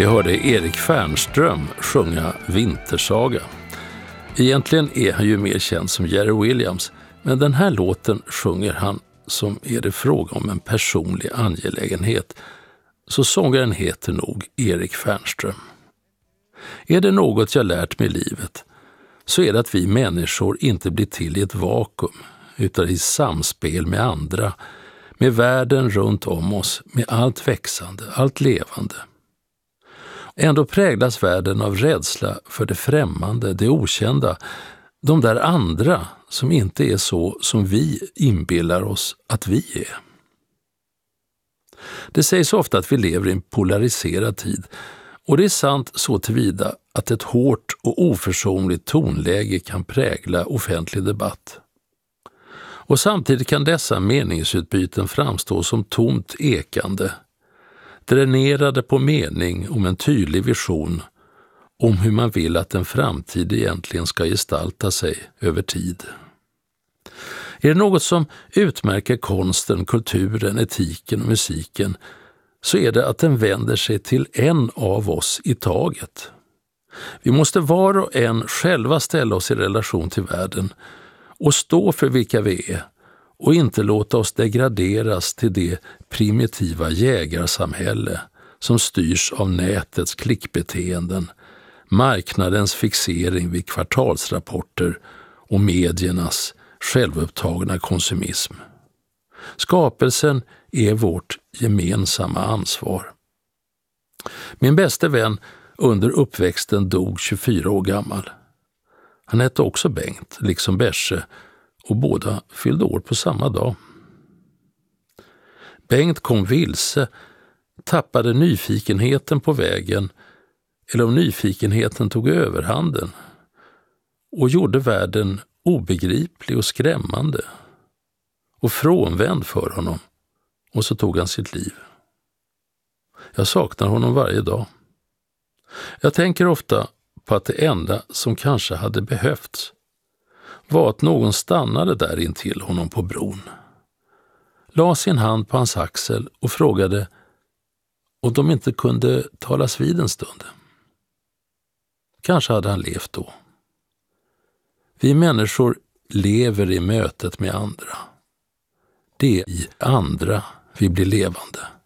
Vi hörde Erik Fernström sjunga Vintersaga. Egentligen är han ju mer känd som Jerry Williams, men den här låten sjunger han som är det fråga om en personlig angelägenhet. Så sångaren heter nog Erik Fernström. Är det något jag lärt mig i livet så är det att vi människor inte blir till i ett vakuum utan i samspel med andra, med världen runt om oss, med allt växande, allt levande. Ändå präglas världen av rädsla för det främmande, det okända, de där andra som inte är så som vi inbillar oss att vi är. Det sägs ofta att vi lever i en polariserad tid, och det är sant så tillvida att ett hårt och oförsonligt tonläge kan prägla offentlig debatt. Och samtidigt kan dessa meningsutbyten framstå som tomt ekande, dränerade på mening om en tydlig vision om hur man vill att en framtid egentligen ska gestalta sig över tid. Är det något som utmärker konsten, kulturen, etiken och musiken så är det att den vänder sig till en av oss i taget. Vi måste var och en själva ställa oss i relation till världen och stå för vilka vi är och inte låta oss degraderas till det primitiva jägarsamhälle som styrs av nätets klickbeteenden, marknadens fixering vid kvartalsrapporter och mediernas självupptagna konsumism. Skapelsen är vårt gemensamma ansvar. Min bäste vän under uppväxten dog 24 år gammal. Han hette också Bengt, liksom Berse, och båda fyllde år på samma dag. Bengt kom vilse, tappade nyfikenheten på vägen, eller om nyfikenheten tog överhanden, och gjorde världen obegriplig och skrämmande och frånvänd för honom, och så tog han sitt liv. Jag saknar honom varje dag. Jag tänker ofta på att det enda som kanske hade behövts var att någon stannade där intill honom på bron, la sin hand på hans axel och frågade om de inte kunde talas vid en stund. Kanske hade han levt då. Vi människor lever i mötet med andra. Det är i andra vi blir levande.